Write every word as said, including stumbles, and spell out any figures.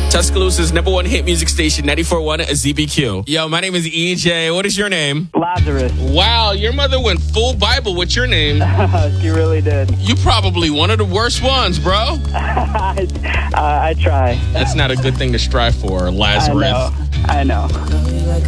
Tuscaloosa's number one hit music station, ninety-four point one Z B Q. Yo, my name is E J. What is your name? Lazarus. Wow, your mother went full Bible with your name. She really did. You probably one of the worst ones, bro. I, uh, I try. That's not a good thing to strive for, Lazarus. I know. I know.